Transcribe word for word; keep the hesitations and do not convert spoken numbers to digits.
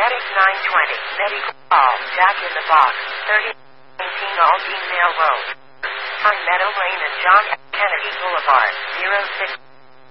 Medic nine twenty. Medical call. Jack in the Box. thirty eighteen Aldine Mail Road. Pine Meadow Lane and John F. Kennedy Boulevard. zero six